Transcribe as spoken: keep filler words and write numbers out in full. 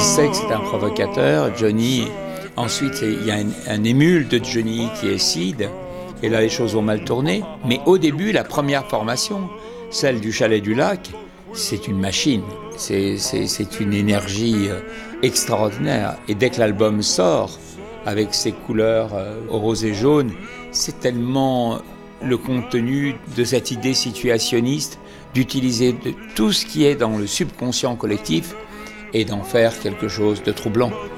sait que c'est un provocateur. Johnny, ensuite il y a un, un émule de Johnny qui est Sid, et là les choses vont mal tourner. Mais au début, la première formation, celle du Chalet du Lac, c'est une machine, c'est, c'est, c'est une énergie extraordinaire. Et dès que l'album sort, avec ses couleurs euh, rose et jaune, c'est tellement le contenu de cette idée situationniste d'utiliser de tout ce qui est dans le subconscient collectif et d'en faire quelque chose de troublant.